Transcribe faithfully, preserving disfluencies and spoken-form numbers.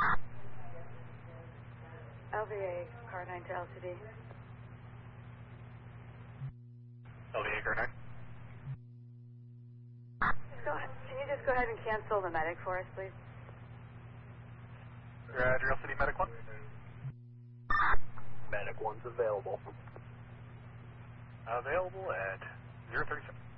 L V A, car nine to L C D. L V A, car nine. Just go ahead. Can you just go ahead and cancel the medic for us, please? Roger, L C D, medic one. Medic one's available. Available at zero thirty-seven.